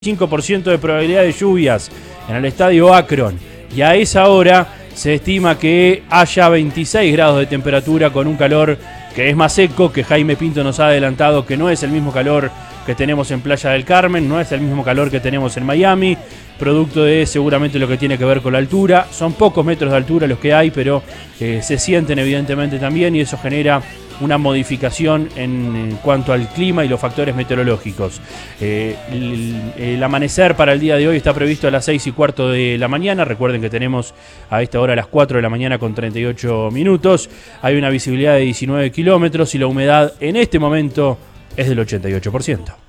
5% de probabilidad de lluvias en el estadio Akron, y a esa hora se estima que haya 26 grados de temperatura con un calor que es más seco, que Jaime Pinto nos ha adelantado que no es el mismo calor que tenemos en Playa del Carmen, no es el mismo calor que tenemos en Miami, producto de seguramente lo que tiene que ver con la altura. Son pocos metros de altura los que hay, pero se sienten evidentemente también, y eso genera una modificación en cuanto al clima y los factores meteorológicos. El amanecer para el día de hoy está previsto a las 6:15 de la mañana. Recuerden que tenemos a esta hora a las 4 de la mañana con 38 minutos. Hay una visibilidad de 19 kilómetros y la humedad en este momento es del 88%.